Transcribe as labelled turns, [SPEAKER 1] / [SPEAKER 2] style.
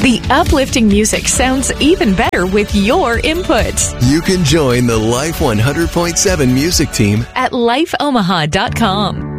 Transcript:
[SPEAKER 1] The uplifting music sounds even better with your input.
[SPEAKER 2] You can join the Life 100.7 music team
[SPEAKER 1] at lifeomaha.com.